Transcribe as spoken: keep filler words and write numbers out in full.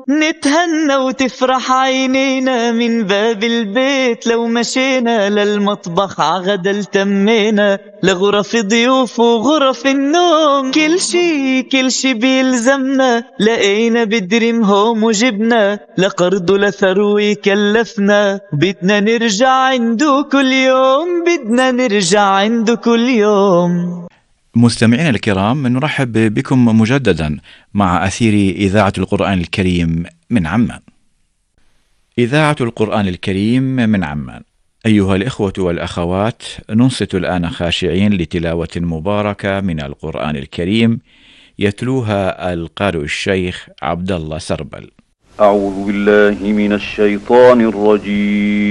نتهنى وتفرح عينينا من باب البيت، لو مشينا للمطبخ عغدا التمينا، لغرف ضيوف وغرف النوم، كل شي كل شي بيلزمنا، لقينا بدريم هوم وجبنا، لقرض لثروي كلفنا، بدنا نرجع عنده كل يوم، بدنا نرجع عنده كل يوم. مستمعينا الكرام، نرحب بكم مجددا مع أثير إذاعة القرآن الكريم من عمان. إذاعة القرآن الكريم من عمان. أيها الإخوة والأخوات، ننصت الآن خاشعين لتلاوة مباركة من القرآن الكريم يتلوها القارئ الشيخ عبد الله سربل. أعوذ بالله من الشيطان الرجيم.